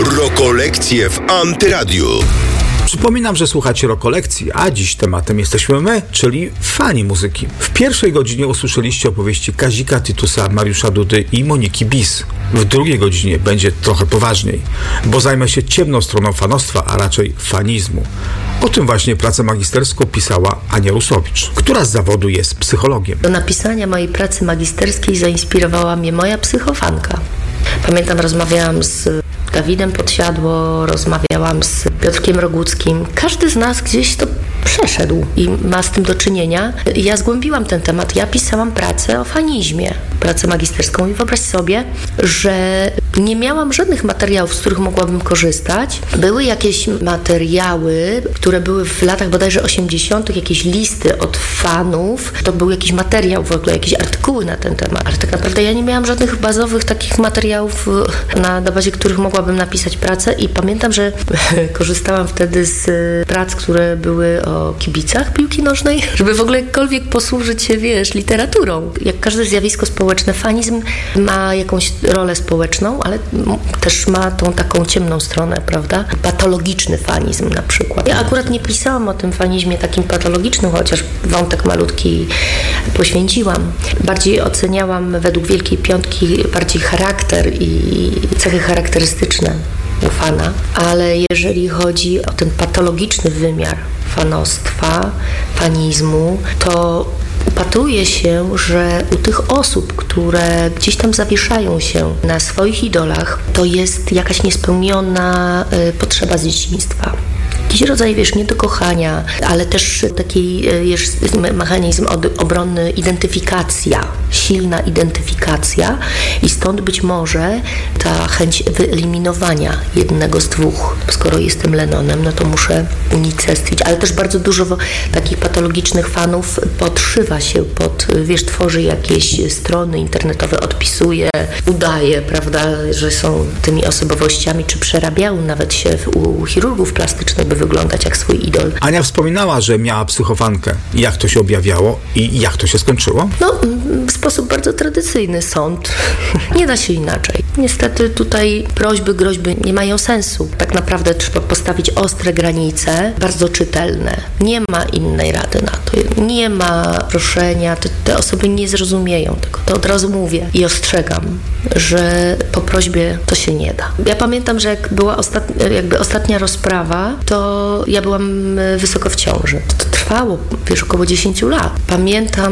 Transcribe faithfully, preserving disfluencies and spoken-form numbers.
Rokolekcje w Antyradiu. Przypominam, że słuchacie Rokolekcji, a dziś tematem jesteśmy my, czyli fani muzyki. W pierwszej godzinie usłyszeliście opowieści Kazika Tytusa, Mariusza Dudy i Moniki Bis. W drugiej godzinie będzie trochę poważniej, bo zajmę się ciemną stroną fanostwa, a raczej fanizmu. O tym właśnie pracę magisterską pisała Ania Rusowicz, która z zawodu jest psychologiem. Do napisania mojej pracy magisterskiej zainspirowała mnie moja psychofanka. Pamiętam, rozmawiałam z Dawidem Podsiadło, rozmawiałam z Piotrkiem Roguckim. Każdy z nas gdzieś to przeszedł i ma z tym do czynienia. Ja zgłębiłam ten temat. Ja pisałam pracę o fanizmie, pracę magisterską i wyobraź sobie, że nie miałam żadnych materiałów, z których mogłabym korzystać. Były jakieś materiały, które były w latach bodajże osiemdziesiątych, jakieś listy od fanów. To był jakiś materiał w ogóle, jakieś artykuły na ten temat. Ale tak naprawdę ja nie miałam żadnych bazowych takich materiałów, na, na bazie których mogłabym napisać pracę i pamiętam, że korzystałam wtedy z prac, które były o kibicach piłki nożnej, żeby w ogóle jakkolwiek posłużyć się, wiesz, literaturą. Jak każde zjawisko społeczne, fanizm ma jakąś rolę społeczną, ale też ma tą taką ciemną stronę, prawda? Patologiczny fanizm na przykład. Ja akurat nie pisałam o tym fanizmie takim patologicznym, chociaż wątek malutki poświęciłam. Bardziej oceniałam według Wielkiej Piątki bardziej charakter i cechy charakterystyczne u fana, ale jeżeli chodzi o ten patologiczny wymiar fanostwa, fanizmu, to upatruję się, że u tych osób, które gdzieś tam zawieszają się na swoich idolach, to jest jakaś niespełniona y, potrzeba z dzieciństwa. Jakiś rodzaj, wiesz, niedokochania, ale też taki wiesz, mechanizm obronny, identyfikacja, silna identyfikacja i stąd być może ta chęć wyeliminowania jednego z dwóch. Skoro jestem Lennonem, no to muszę unicestwić, ale też bardzo dużo takich patologicznych fanów podszywa się pod, wiesz, tworzy jakieś strony internetowe, odpisuje, udaje, prawda, że są tymi osobowościami, czy przerabiają nawet się u chirurgów plastycznych, by wyglądać jak swój idol. Ania wspominała, że miała psychofankę. Jak to się objawiało i jak to się skończyło? No, w sposób bardzo tradycyjny, sąd. Nie da się inaczej. Niestety tutaj prośby, groźby nie mają sensu. Tak naprawdę trzeba postawić ostre granice, bardzo czytelne. Nie ma innej rady na to. Nie ma proszenia. Te, te osoby nie zrozumieją tego. To od razu mówię i ostrzegam, że po prośbie to się nie da. Ja pamiętam, że jak była ostatnia, jakby ostatnia rozprawa, to ja byłam wysoko w ciąży. To trwało, wiesz, około dziesięć lat. Pamiętam,